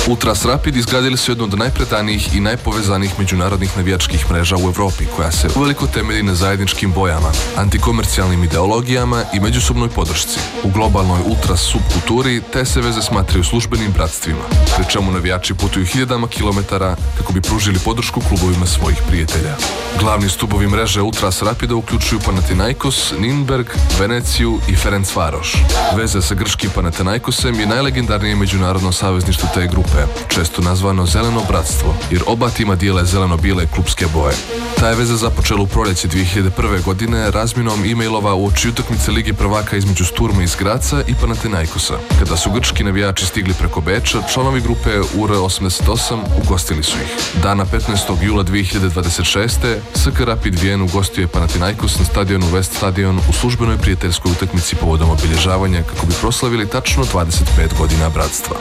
Ultras Rapid izgradili su jednu od najpredanijih i najpovezanijih međunarodnih navijačkih mreža u Evropi, koja se uveliko temelji na zajedničkim bojama, antikomercijalnim ideologijama i međusobnoj podršci. U globalnoj ultras subkulturi te se veze smatraju službenim bratstvima, pri čemu navijači putuju hiljadama kilometara kako bi pružili podršku klubovima svojih prijatelja. Glavni stubovi mreže Ultras Rapida uključuju Panathinaikos, Nürnberg, Veneciju i Ferencvaroš. Veza sa grčkim Panathinaikosem je najlegendarnije međunarodno savezništvo te grupe, često nazvano Zeleno bratstvo, jer oba tima dijele zeleno-bijele klupske boje. Ta je veza započela u proljeće 2001. godine razmjenom e-mailova uoči utakmice Lige prvaka između Sturma iz Graca i Panathinaikosa. Kada su grčki navijači stigli preko Beča, članovi grupe UR88 ugostili su ih. Dana 15. jula 2026. SK Rapid Vijen ugostio je Panathinaikos na stadionu West Stadion u službenoj prijateljskoj utakmici povodom obilježavanja kako bi proslavili tačno 25 godina bratstva.